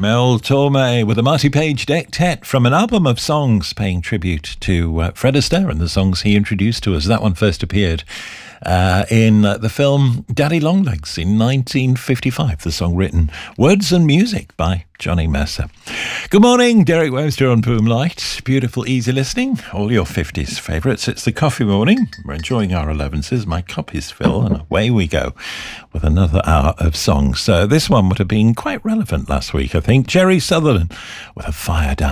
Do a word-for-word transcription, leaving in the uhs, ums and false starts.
Mel Torme with a Marty Page Dectet from an album of songs paying tribute to uh, Fred Astaire and the songs he introduced to us. That one first appeared uh, in uh, the film Daddy Longlegs in nineteen fifty-five. The song written, words and music by Johnny Mercer. Good morning, Derek Webster on Boom Light. Beautiful, easy listening. All your fifties favourites. It's the coffee morning. We're enjoying our elevenses. My cup is full, and away we go with another hour of songs. So this one would have been quite relevant last week, I think. Jerry Sutherland with A Fire Down